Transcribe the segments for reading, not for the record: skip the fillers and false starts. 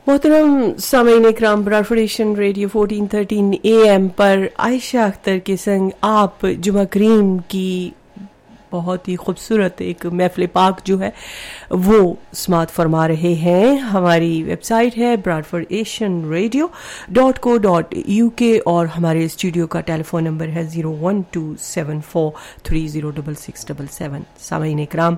मोहतरम सामीन इकराम, ब्रॉडफोर्ड Asian radio 1413 AM पर आयशा अख्तर के संग आप जुमा करीम की बहुत ही खूबसूरत एक महफिल पाक जो है वो समाअत फरमा रहे हैं। हमारी वेबसाइट है bradfordasianradio.co.uk और हमारे स्टूडियो का टेलीफोन नंबर है 01274306677। सामीन इकराम,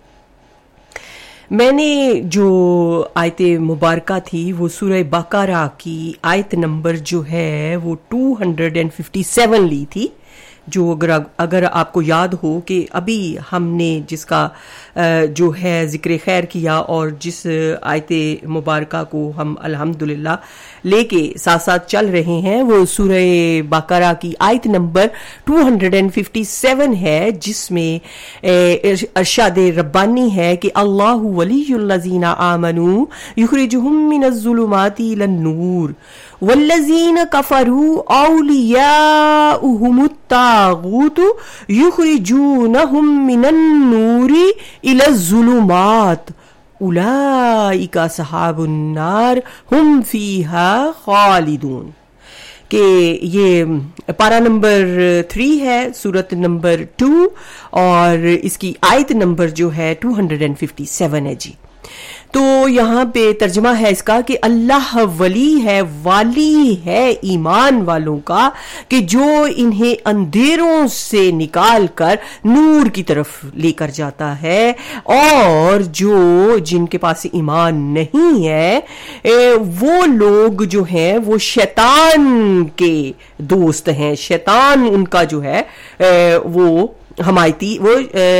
मैंने जो आयत मुबारका थी वो सूरह बकरा की आयत नंबर जो है वो 257 ली थी, जो अगर आपको याद हो कि अभी हमने जिसका जो है जिक्र खैर किया और जिस आयत मुबारका को हम अल्हम्दुलिल्लाह लेके साथ साथ चल रहे हैं वो सूरह बकरा की आयत नंबर 257 है, जिसमें इरशाद रब्बानी है कि अल्लाहु वलियुल्लज़ीना आमनू युखरिजुहुम मिनज़्ज़ुलुमाति इलन-नूर वल्लज़ीना कफरू औलियाउहुमुत तागूतु युखरिजूनहुम मिनन-नूरि इलज़्ज़ुलुमात उलाइका सहाबुन नार हुम फीहा खालिदून। कि ये पारा नंबर 3 है, सूरत नंबर 2 और इसकी आयत नंबर जो है 257 है जी। तो यहाँ पे तर्जमा है इसका कि अल्लाह वली है, वाली है ईमान वालों का कि जो इन्हें अंधेरों से निकाल कर नूर की तरफ लेकर जाता है, और जो जिनके पास ईमान नहीं है वो लोग जो हैं वो शैतान के दोस्त हैं। शैतान उनका जो है वो हमायती वो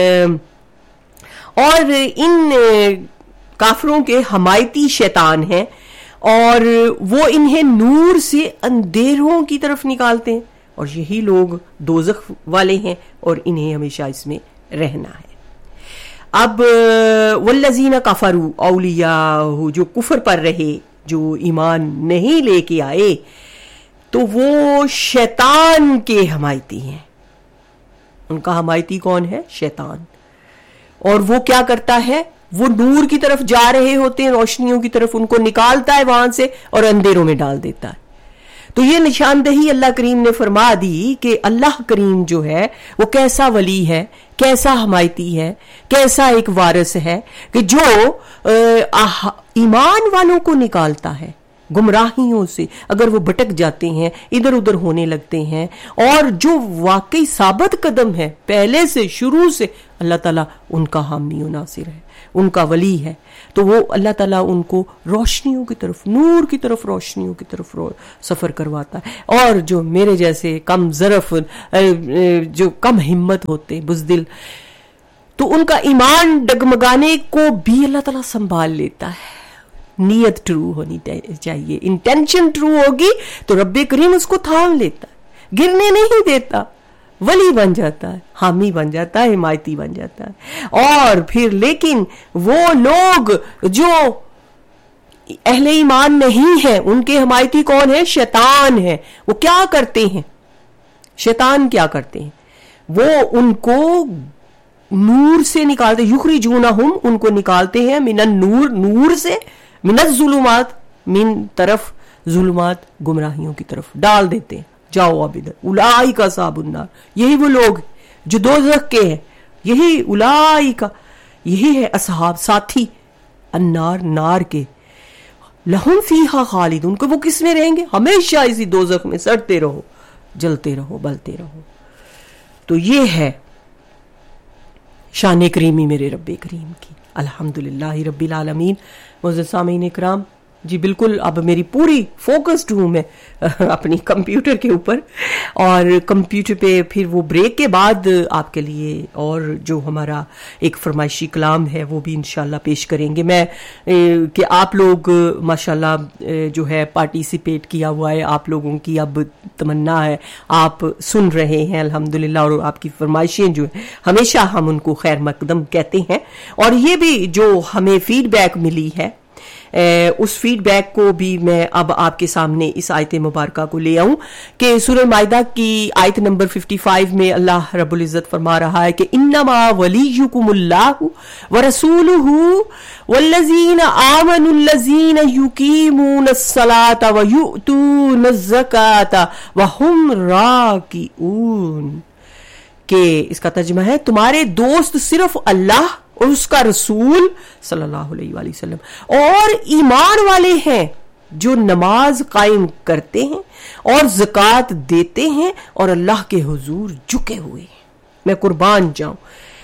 और इन काफरों के हमायती शैतान हैं और वो इन्हें नूर से अंधेरों की तरफ निकालते हैं, और यही लोग दोज़ख वाले हैं और इन्हें हमेशा इसमें रहना है। अब वल्लज़ीना कफरू औलियाहु, जो कुफर पर रहे, जो ईमान नहीं लेके आए, तो वो शैतान के हमायती हैं। उनका हमायती कौन है? शैतान। और वो क्या करता है? वो नूर की तरफ जा रहे होते हैं, रोशनियों की तरफ, उनको निकालता है वहां से और अंधेरों में डाल देता है। तो ये निशानदही अल्लाह करीम ने फरमा दी कि अल्लाह करीम जो है वो कैसा वली है, कैसा हमायती है, कैसा एक वारिस है कि जो ईमान वालों को निकालता है गुमराहियों से। अगर वो भटक जाते हैं, इधर उधर होने लगते हैं, और जो वाकई साबित कदम है पहले से शुरू से, अल्लाह ताला उनका हामी व नासिर है, उनका वली है, तो वो अल्लाह ताला उनको रोशनियों की तरफ, नूर की तरफ, रोशनियों की तरफ सफर करवाता है। और जो मेरे जैसे कम ज़रफ, जो कम हिम्मत होते, बुज़दिल, तो उनका ईमान डगमगाने को भी अल्लाह ताला संभाल लेता है। नीयत ट्रू होनी चाहिए, इंटेंशन ट्रू होगी तो रब्बे करीम उसको थाम लेता है, गिरने नहीं देता, वली बन जाता है, हामी बन जाता है, हिमायती बन जाता है। और फिर लेकिन वो लोग जो अहले ईमान नहीं है, उनके हमायती कौन है? शैतान है। वो क्या करते हैं? शैतान क्या करते हैं? वो उनको नूर से निकालते, युखरिजूनहुम, उनको निकालते हैं, मिनन नूर, नूर से, मिनज़्ज़ुलुमात, मिन तरफ, जुलुमात गुमराहियों की तरफ डाल देते हैं, जाओ अब इधर। उलाइका साबुन्नार, यही वो लोग जो दोज़ख के हैं, यही उलाइका, यही है असहाब, साथी अन्नार, नार के। लहुम फीहा खालिद, उनको वो किस में रहेंगे? हमेशा इसी दोज़ख में सड़ते रहो, जलते रहो, बलते रहो। तो ये है शान करीमी मेरे रब्बे करीम की। अल्हम्दुलिल्लाह रब्बिल आलमीन। मुअज़्ज़िज़ सामीन इकराम, जी बिल्कुल अब मेरी पूरी फोकस्ड हूँ मैं अपनी कंप्यूटर के ऊपर, और कंप्यूटर पे फिर वो ब्रेक के बाद आपके लिए और जो हमारा एक फरमाइशी कलाम है वो भी इंशाल्लाह पेश करेंगे। मैं कि आप लोग माशाल्लाह जो है पार्टिसिपेट किया हुआ है, आप लोगों की अब तमन्ना है, आप सुन रहे हैं अल्हम्दुलिल्लाह, और आपकी फरमाइशें जो है हमेशा हम उनको खैर मकदम कहते हैं। और ये भी जो हमें फीडबैक मिली है اس فیڈ بیک کو بھی میں اب آپ کے سامنے اس آیت مبارکہ کو لے آؤں کہ سورہ مائدہ کی آیت نمبر 55 میں اللہ رب العزت فرما رہا ہے کہ انما ولیکم اللہ ورسولہ والذین آمنوا الذین یقیمون الصلاۃ ویؤتون الزکاۃ وہم راکعون، کہ اس کا ترجمہ ہے تمہارے دوست صرف اللہ اور اس کا رسول صلی اللہ علیہ وآلہ وسلم اور ایمان والے ہیں جو نماز قائم کرتے ہیں اور زکوٰۃ دیتے ہیں اور اللہ کے حضور جھکے ہوئے ہیں۔ میں قربان جاؤں،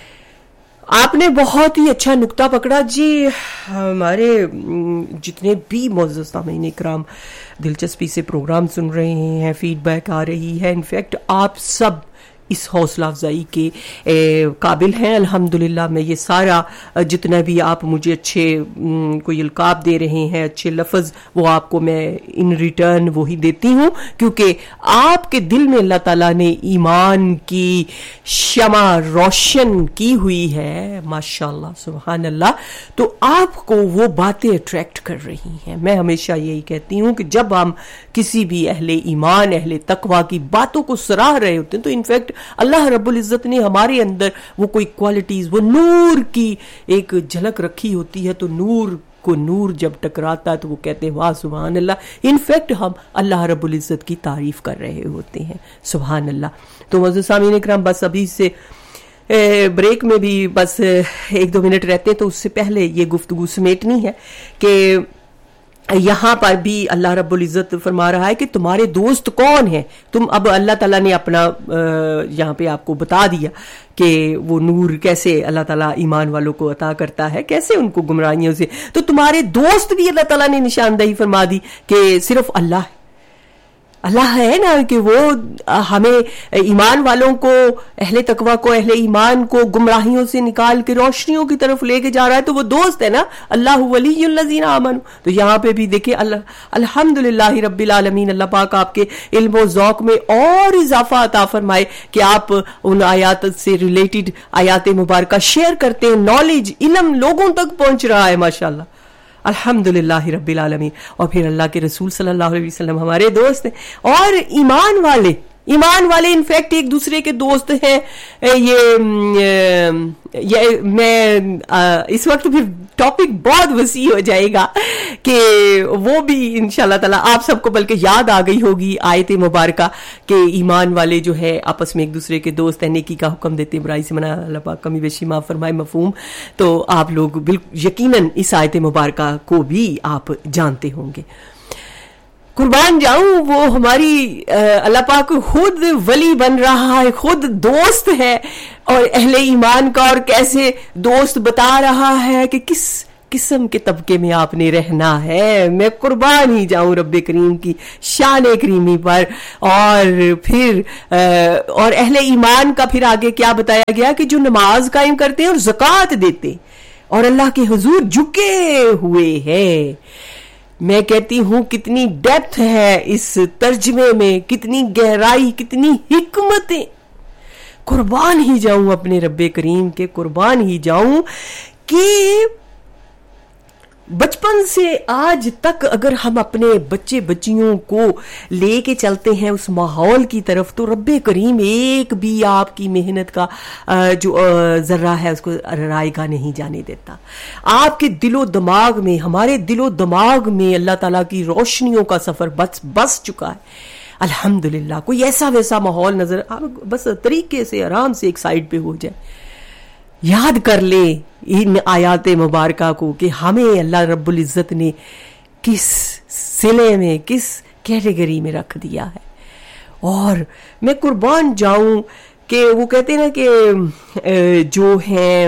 آپ نے بہت ہی اچھا نقطہ پکڑا جی۔ ہمارے جتنے بھی معزز سامعین اکرام دلچسپی سے پروگرام سن رہے ہیں، فیڈ بیک آ رہی ہے، انفیکٹ آپ سب اس حوصلہ افزائی کے قابل ہیں الحمدللہ۔ میں یہ سارا جتنا بھی آپ مجھے اچھے کوئی القاب دے رہے ہیں، اچھے لفظ، وہ آپ کو میں ان ریٹرن وہی دیتی ہوں، کیونکہ آپ کے دل میں اللہ تعالیٰ نے ایمان کی شمع روشن کی ہوئی ہے، ماشاءاللہ سبحان اللہ، تو آپ کو وہ باتیں اٹریکٹ کر رہی ہیں۔ میں ہمیشہ یہی کہتی ہوں کہ جب ہم کسی بھی اہل ایمان، اہل تقویٰ کی باتوں کو سراہ رہے ہوتے ہیں تو انفیکٹ اللہ رب العزت نے ہمارے اندر وہ کوئی کوالٹیز، وہ نور کی ایک جھلک رکھی ہوتی ہے، تو نور کو نور جب ٹکراتا ہے تو وہ کہتے ہیں واہ سبحان اللہ، انفیکٹ ہم اللہ رب العزت کی تعریف کر رہے ہوتے ہیں، سبحان اللہ۔ تو معزز سامعین اکرام، بس ابھی سے بریک میں بھی بس 1-2 منٹ رہتے ہیں، تو اس سے پہلے یہ گفتگو سمیٹنی ہے کہ یہاں پر بھی اللہ رب العزت فرما رہا ہے کہ تمہارے دوست کون ہیں۔ تم اب اللہ تعالیٰ نے اپنا یہاں پہ آپ کو بتا دیا کہ وہ نور کیسے اللہ تعالیٰ ایمان والوں کو عطا کرتا ہے، کیسے ان کو گمراہیوں سے، تو تمہارے دوست بھی اللہ تعالیٰ نے نشاندہی فرما دی کہ صرف اللہ ہے۔ اللہ ہے نا کہ وہ ہمیں ایمان والوں کو، اہل تقویٰ کو، اہل ایمان کو گمراہیوں سے نکال کے روشنیوں کی طرف لے کے جا رہا ہے، تو وہ دوست ہے نا، اللہ ولی الذین آمنوا۔ تو یہاں پہ بھی دیکھیں الحمدللہ رب العالمین، اللہ پاک آپ کے علم و ذوق میں اور اضافہ عطا فرمائے کہ آپ ان آیات سے ریلیٹڈ آیات مبارکہ شیئر کرتے ہیں، نالج، علم لوگوں تک پہنچ رہا ہے ماشاءاللہ، الحمدللہ رب العالمین۔ اور پھر اللہ کے رسول صلی اللہ علیہ وسلم ہمارے دوست ہیں، اور ایمان والے انفیکٹ ایک دوسرے کے دوست ہیں۔ یہ میں اس وقت پھر ٹاپک بہت وسیع ہو جائے گا کہ وہ بھی انشاءاللہ تعالیٰ آپ سب کو بلکہ یاد آ گئی ہوگی آیت مبارکہ کہ ایمان والے جو ہے آپس میں ایک دوسرے کے دوست ہیں، نیکی کا حکم دیتے ہیں، برائی سے منع، اللہ پاک کمی بیشی معاف فرمائے، مفہوم تو آپ لوگ یقیناً اس آیت مبارکہ کو بھی آپ جانتے ہوں گے۔ قربان جاؤں، وہ ہماری اللہ پاک خود ولی بن رہا ہے، خود دوست ہے، اور اہل ایمان کا اور کیسے دوست بتا رہا ہے کہ کس قسم کے طبقے میں آپ نے رہنا ہے۔ میں قربان ہی جاؤں رب کریم کی شان کریمی پر۔ اور پھر اور اہل ایمان کا پھر آگے کیا بتایا گیا کہ جو نماز قائم کرتے ہیں اور زکوٰۃ دیتے اور اللہ کے حضور جھکے ہوئے ہیں۔ میں کہتی ہوں کتنی ڈیپتھ ہے اس ترجمے میں، کتنی گہرائی، کتنی حکمتیں۔ قربان ہی جاؤں اپنے رب کریم کے، قربان ہی جاؤں کہ بچپن سے آج تک اگر ہم اپنے بچے بچیوں کو لے کے چلتے ہیں اس ماحول کی طرف، تو رب کریم ایک بھی آپ کی محنت کا جو ذرہ ہے اس کو رائگاں نہیں جانے دیتا۔ آپ کے دل و دماغ میں، ہمارے دل و دماغ میں اللہ تعالیٰ کی روشنیوں کا سفر بس چکا ہے الحمدللہ۔ کوئی ایسا ویسا ماحول نظر بس طریقے سے آرام سے ایک سائڈ پہ ہو جائے، یاد کر لے ان آیات مبارکہ کو کہ ہمیں اللہ رب العزت نے کس سلے میں، کس کیٹیگری میں رکھ دیا ہے۔ اور میں قربان جاؤں کہ وہ کہتے ہیں نا کہ جو ہیں،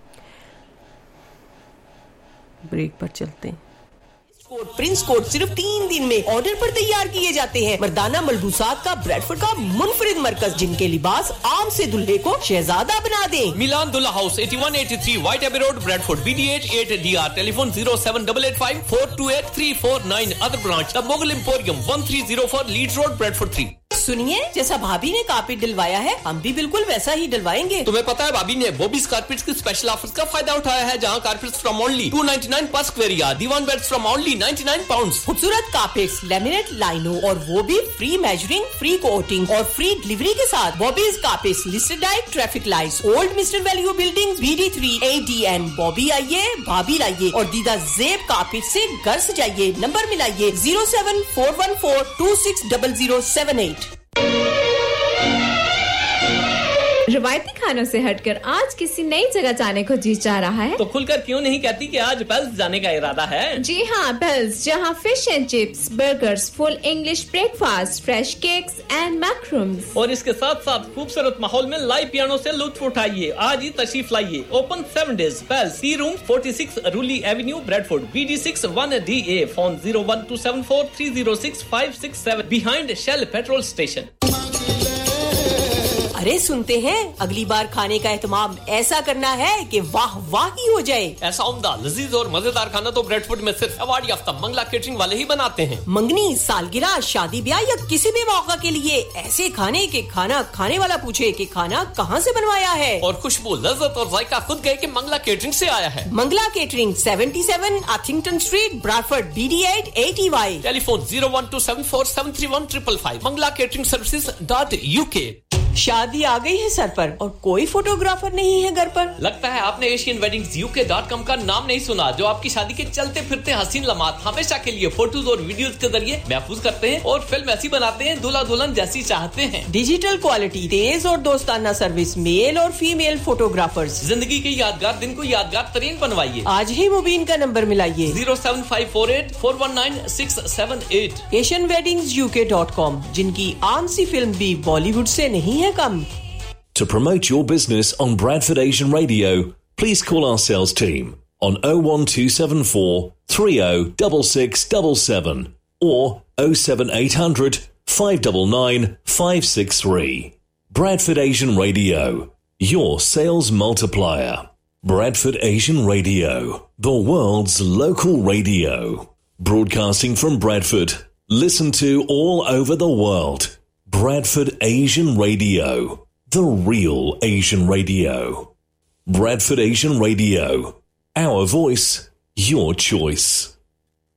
بریک پر چلتے ہیں، پرنس کوٹ صرف 3 دن میں آرڈر پر تیار کیے جاتے ہیں۔ مردانہ ملبوسات کا بریڈ فورڈ کا منفرد مرکز، جن کے لباس عام سے دلہے کو شہزادہ بنا دیں۔ میلان دلہا house 8183 white Abbey road, bread Ford, BD8 8DR، telephone 07885 428 349۔ Other branch Mughal emporium 1304 leads road, bread Ford 3۔ सुनिए, जैसा भाभी ने कारपेट डलवाया है हम भी बिल्कुल वैसा ही डलवाएंगे। तुम्हें पता है भाभी ने बॉबीज कारपेट्स की स्पेशल ऑफर्स का फायदा उठाया है, जहां कारपेट्स फ्रॉम ओनली 299 पर square yard, Diwan beds from only 99 pounds. खूबसूरत कारपेट्स, लैमिनेट लाइनों और वो भी फ्री मेजरिंग, फ्री कोटिंग और फ्री डिलीवरी के साथ। Bobby's carpets, listed diet, traffic lights, old mister value building, BD3 ADN। Bobby आइए, भाभी लाइए और दीदा ज़ेब कारपेट से घर सजाइए। नंबर मिलाइए 07414260078। रवायती खानों से हटकर आज किसी नई जगह जाने को जी चाह रहा है तो खुलकर क्यों नहीं कहती कि आज पेल्स जाने का इरादा है? जी हाँ, पेल्स, जहाँ fish and chips, burgers, full English breakfast, fresh cakes and मैक्रूम्स और इसके साथ साथ खूबसूरत माहौल में लाइव पियानो से लुत्फ उठाइए। आज ही तशरीफ लाइए। Open 7 days। Pails, T room 46 रूली Avenue, Bradford, BD6 1DA। Phone 01274306567 behind shell petrol station. अरे सुनते हैं, अगली बार खाने का एहतमाम ऐसा करना है कि वाह वाह ही हो जाए। ऐसा उम्दा, लजीज और मजेदार खाना तो ब्रेडफोर्ड में सिर्फ अवार्ड याफ्ता मंगला केटरिंग वाले ही बनाते हैं। मंगनी, सालगिरह, शादी ब्याह या किसी भी मौका के लिए ऐसे खाने के खाना खाने वाला पूछे कि खाना कहाँ से बनवाया है। और खुशबू, लज्जत और जायका खुद गए कि मंगला केटरिंग से आया है। Mangla catering, 77 आथिंगटन street, Bradford, BD8 80Y। Telephone 01274731555। Mangla catering सर्विसेज.UK। शादी आ गई है सर पर और कोई फोटोग्राफर नहीं है घर पर। लगता है आपने AsianWeddingsUK.com का नाम नहीं सुना, जो आपकी शादी के चलते फिरते हसीन लम्हात हमेशा के लिए फोटोज और वीडियोज के जरिए महफूज करते हैं और फिल्म ऐसी बनाते हैं दूल्हा दुल्हन जैसी चाहते हैं। डिजिटल क्वालिटी, तेज और दोस्ताना सर्विस, मेल और फीमेल फोटोग्राफर्स। जिंदगी के यादगार दिन को यादगार तरीन बनवाइए। आज ही मुबीन का नंबर मिलाइए 07548419678। AsianWeddingsUK.com, जिनकी आम सी फिल्म भी बॉलीवुड से नहीं है कम। To promote your business on Bradford Asian Radio, please call our sales team on 01274 306677 or 07800 599 563. Bradford Asian Radio, your sales multiplier. Bradford Asian Radio, the world's local radio. Broadcasting from Bradford, listen to all over the world. Bradford Asian Radio, the real Asian radio. Bradford Asian Radio, our voice, your choice.